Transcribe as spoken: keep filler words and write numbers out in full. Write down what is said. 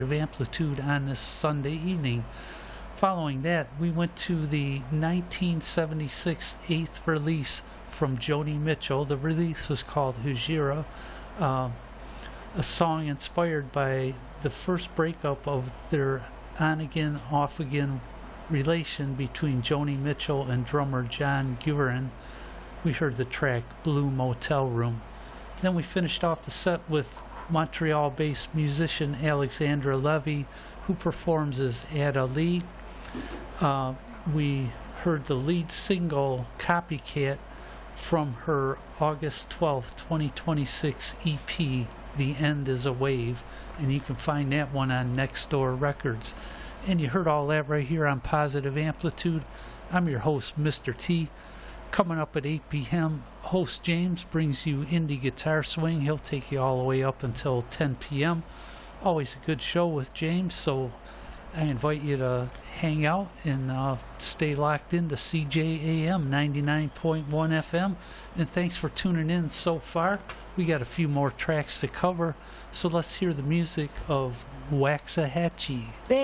of Amplitude on this Sunday evening. Following that, we went to the nineteen seventy-six eighth release from Joni Mitchell. The release was called Hujira, uh, a song inspired by the first breakup of their on-again, off-again relation between Joni Mitchell and drummer John Guerin. We heard the track Blue Motel Room. Then we finished off the set with Montreal-based musician Alexandra Levy, who performs as Ada Lee. Uh, we heard the lead single Copycat from her August twelfth, twenty twenty-six E P, The End is a Wave, and you can find that one on Nextdoor Records. And you heard all that right here on Positive Amplitude. I'm your host, Mister T. Coming up at eight p m, host James brings you indie guitar swing. He'll take you all the way up until ten p m Always a good show with James, so I invite you to hang out and uh, stay locked in to C J A M ninety-nine point one F M. And thanks for tuning in so far. We got a few more tracks to cover, so let's hear the music of Waxahachie.